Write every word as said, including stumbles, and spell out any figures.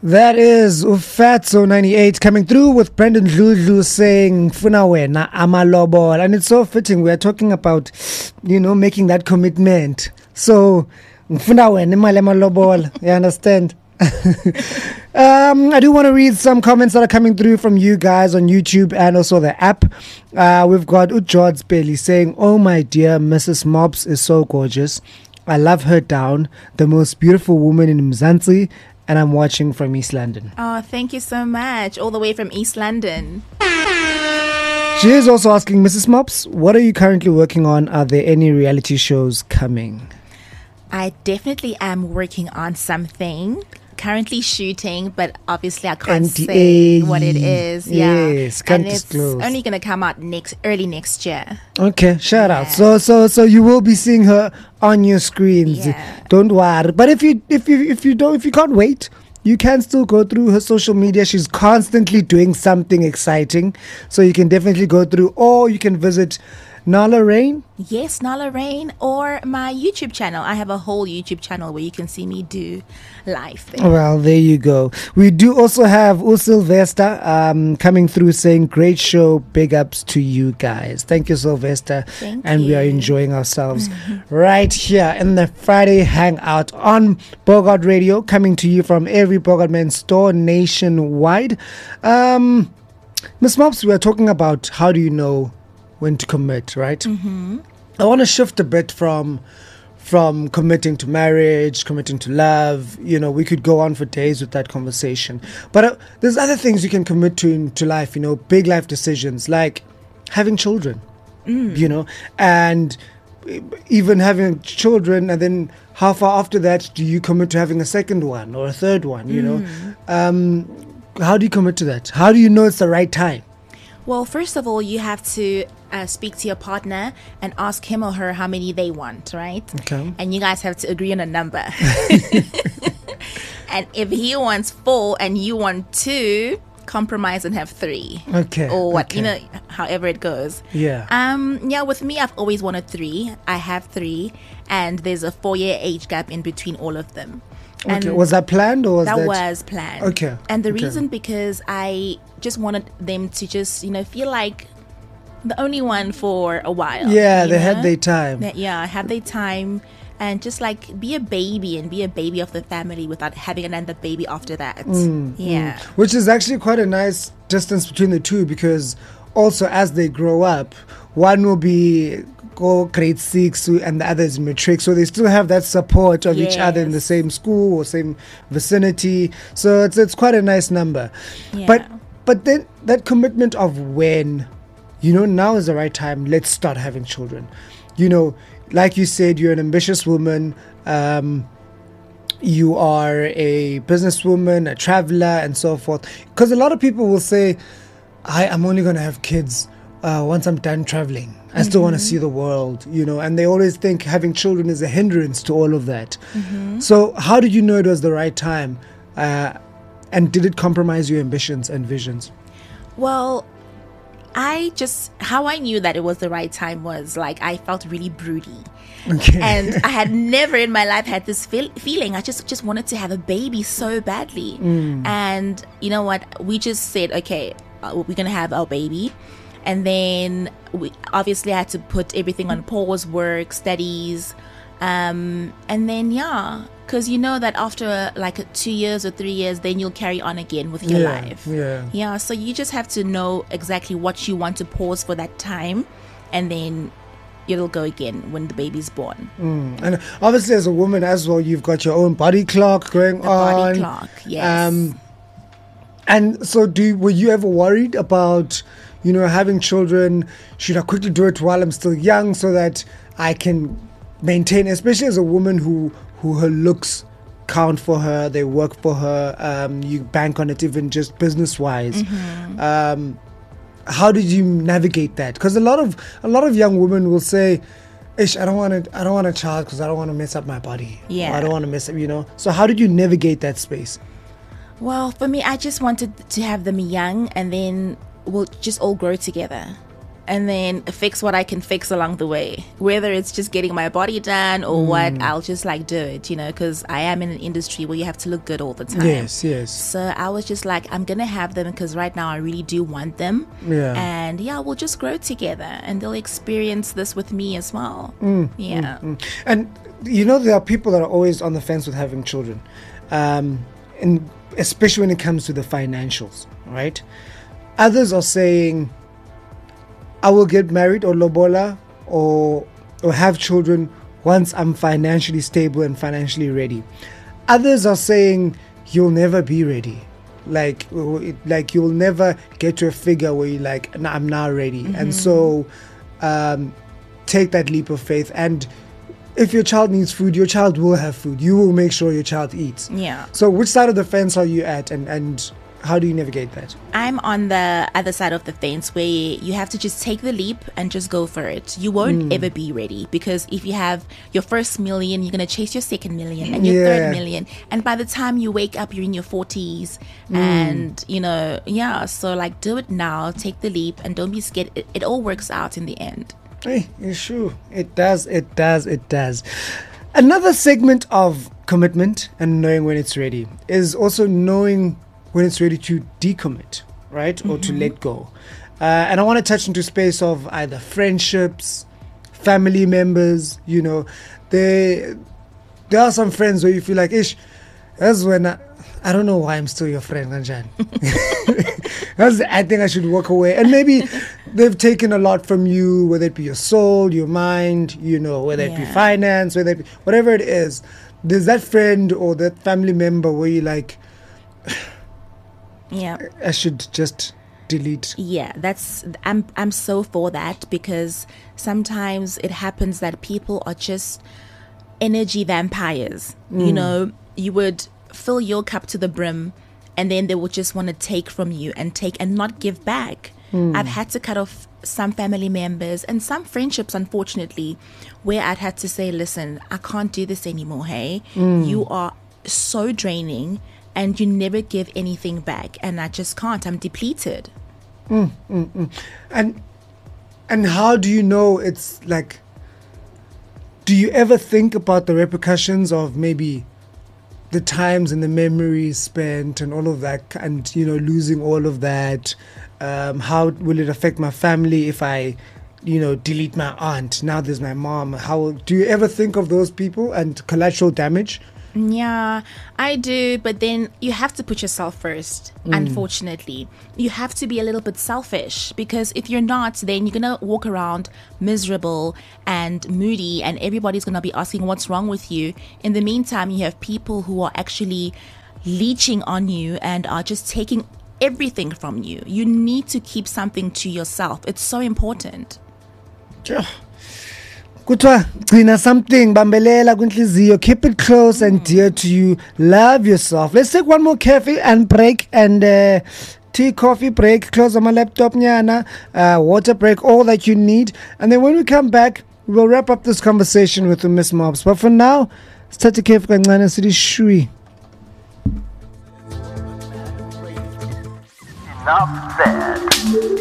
That is Ufatso ninety-eight coming through with Brendan Dludlu saying Funa wena amalobol, and it's so fitting. We are talking about, you know, making that commitment. So Funa wena imali amalobol. You understand? um, I do want to read some comments that are coming through from you guys on YouTube and also the app. Uh, we've got Ujods Bailey saying, "Oh my dear, Missus Mobs is so gorgeous. I love her down. The most beautiful woman in Mzansi. And I'm watching from East London." Oh, thank you so much. All the way from East London. She is also asking, Missus Mops, what are you currently working on? Are there any reality shows coming? I definitely am working on something. Currently shooting, but obviously I can't N T A. say what it is. Yeah. Yes, can't and it's disclose. only going to come out next early next year. Okay, shout out. Yeah. So so so you will be seeing her on your screens. Yeah. Don't worry. But if you if you if you don't if you can't wait, you can still go through her social media. She's constantly doing something exciting. So you can definitely go through, or you can visit Nala Rain. Yes, Nala Rain, or my YouTube channel. I have a whole YouTube channel where you can see me do live there. Well, there you go. We do also have U Sylvester um, coming through saying, "Great show, big ups to you guys." Thank you, Sylvester. Thank and you. we are enjoying ourselves right here in the Friday Hangout on Bogart Radio, coming to you from every Bogart Man store nationwide. Um, Miss Mops, we are talking about how do you know when to commit, right? Mm-hmm. I want to shift a bit from from committing to marriage, committing to love. You know, we could go on for days with that conversation. But uh, there's other things you can commit to in to life, you know, big life decisions like having children, Mm. you know, and even having children, and then how far after that do you commit to having a second one or a third one, you know? Um, how do you commit to that? How do you know it's the right time? Well, first of all, you have to uh, speak to your partner and ask him or her how many they want, right? Okay. And you guys have to agree on a number. And if he wants four and you want two, compromise and have three. Okay. Or what, okay. you know, however it goes. Yeah. Um. Yeah, with me, I've always wanted three. I have three. And there's a four-year age gap in between all of them. Okay. And Was that planned or was that that? was planned. Okay, And the okay. reason because I just wanted them to just, you know, feel like the only one for a while. Yeah, you they know? had their time. That- yeah, have their time and just like be a baby and be a baby of the family without having another baby after that. Mm, yeah. Which is actually quite a nice distance between the two, because also as they grow up, one will be go grade six and the other is matric, so they still have that support of each other in the Yes. same school or same vicinity. So it's it's quite a nice number. Yeah. But but then that commitment of when, you know, now is the right time, let's start having children. You know, like you said, you're an ambitious woman. Um, you are a businesswoman, a traveler, and so forth. Because a lot of people will say, I am only going to have kids uh, once I'm done traveling. I still want to see the world, you know, and they always think having children is a hindrance to all of that. Mm-hmm. So how did you know it was the right time? Uh, and did it compromise your ambitions and visions? Well, I just, how I knew that it was the right time was like I felt really broody. Okay. And I had never in my life had this feel- feeling. I just just wanted to have a baby so badly. Mm. And you know what? We just said, okay, uh, we're going to have our baby. And then we obviously had to put everything on pause, work, studies. Um, and then, yeah, because you know that after like two years or three years, then you'll carry on again with your Yeah, life. yeah. Yeah, so you just have to know exactly what you want to pause for that time. And then it'll go again when the baby's born. Mm. And obviously as a woman as well, you've got your own body clock going The on. body clock, yes. Um, and so do were you ever worried about, you know, having children? Should I quickly do it while I'm still young so that I can maintain, especially as a woman who, who her looks count for her, they work for her, um, you bank on it even just business-wise. Mm-hmm. Um, how did you navigate that? Because a lot of a lot of young women will say, Ish, I don't want to. I don't want a child because I don't want to mess up my body. Yeah. Or I don't want to mess up. You know. So how did you navigate that space? Well, for me, I just wanted to have them young and then we'll just all grow together. and then fix what I can fix along the way. Whether it's just getting my body done or mm. what, I'll just like do it, you know, because I am in an industry where you have to look good all the time. Yes, yes. So I was just like, I'm going to have them because right now I really do want them. Yeah. And yeah, we'll just grow together and they'll experience this with me as well. Mm, yeah. Mm, mm. And, you know, there are people that are always on the fence with having children. Um, and especially when it comes to the financials, right? Others are saying, I will get married or lobola or or have children once I'm financially stable and financially ready. Others are saying you'll never be ready. Like like you'll never get to a figure where you're like, nah, I'm now ready. Mm-hmm. And so um, take that leap of faith. And if your child needs food, your child will have food. You will make sure your child eats. Yeah. So which side of the fence are you at, and, and how do you navigate that? I'm on the other side of the fence where you have to just take the leap and just go for it. You won't mm. ever be ready, because if you have your first million, you're going to chase your second million and your yeah. third million. And by the time you wake up, you're in your forties. Mm. And, you know, yeah. So like, do it now, take the leap, and don't be scared. It, it all works out in the end. Hey, it's true. It does, it does, it does. Another segment of commitment and knowing when it's ready is also knowing when it's ready to decommit, right? Mm-hmm. Or to let go. Uh, and I want to touch into space of either friendships, family members, you know. There, there are some friends where you feel like, ish, that's when I, I don't know why I'm still your friend, Ranjan. That's, I think I should walk away. And maybe they've taken a lot from you, whether it be your soul, your mind, you know, whether yeah. it be finance, whether it be, whatever it is. There's that friend or that family member where you're like, yeah, I should just delete. Yeah, that's I'm I'm so for that, because sometimes it happens that people are just energy vampires. Mm. You know, you would fill your cup to the brim and then they will just want to take from you and take and not give back. Mm. I've had to cut off some family members and some friendships, unfortunately, where I'd had to say, listen, I can't do this anymore, hey? Mm. You are so draining and you never give anything back, and I just can't. I'm depleted. Mm, mm, mm. And and how do you know it's like, do you ever think about the repercussions of maybe the times and the memories spent and all of that, and, you know, losing all of that? Um, how will it affect my family if I, you know, delete my aunt? Now there's my mom. How do you ever think of those people and collateral damage? Yeah, I do, but then you have to put yourself first, mm. unfortunately. You have to be a little bit selfish, because if you're not, then you're going to walk around miserable and moody, and everybody's going to be asking what's wrong with you. In the meantime, you have people who are actually leeching on you and are just taking everything from you. You need to keep something to yourself. It's so important. Yeah. Kutwa, gcina something, bambelela kwinhliziyo, keep it close and dear to you. Love yourself. Let's take one more coffee and break, and uh, tea, coffee break, close on my laptop, nyana, uh, water break, all that you need. And then when we come back, we'll wrap up this conversation with Miss Mobs. But for now, start to keep kancane city shui. Enough said.